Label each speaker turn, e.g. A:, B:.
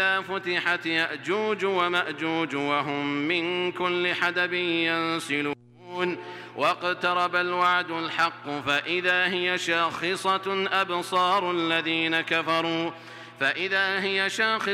A: فتحت يأجوج ومأجوج وهم من كل حدب ينسلون واقترب الوعد الحق فإذا هي شاخصة